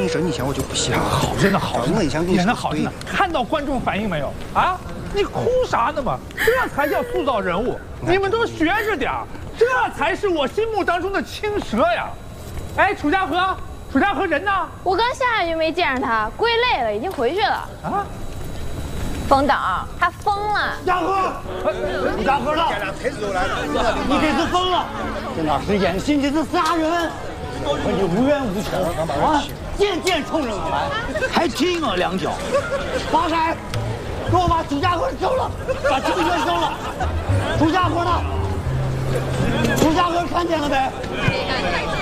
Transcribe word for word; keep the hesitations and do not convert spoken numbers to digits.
事，你想我就不喜欢。 好着呢，好着呢，演的好着呢。看到观众反应没有啊？你哭啥呢嘛？这才叫塑造人物。你们都学着点儿，这才是我心目当中的青蛇呀！哎，楚家河，楚家河人呢？ 我刚下来就没见着他，归累了，已经回去了。啊？ 冯导，他疯了！ 家河，你家河了？你这是疯了！这哪是演戏，这是杀人！可你无冤无仇啊，渐渐冲上来，还踢我两脚！发开，给我把楚家河收了，把秋轩收了。楚家河呢？楚家河看见了没？